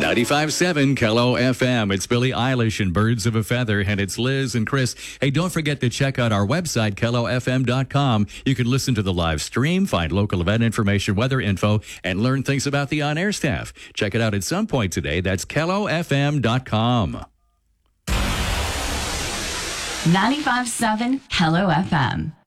95.7 Kello FM. It's Billie Eilish and Birds of a Feather, and it's Liz and Chris. Hey, don't forget to check out our website, KelloFM.com. You can listen to the live stream, find local event information, weather info, and learn things about the on-air staff. Check it out at some point today. That's KelloFM.com. 95.7 Kello FM.